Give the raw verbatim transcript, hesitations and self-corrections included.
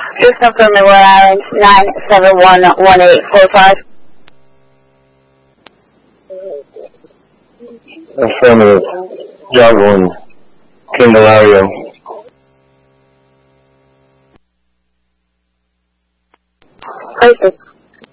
Just confirming Rhode Island, nine seven one one eight four five. Affirmative. Jocelyn Candelario. Perfect.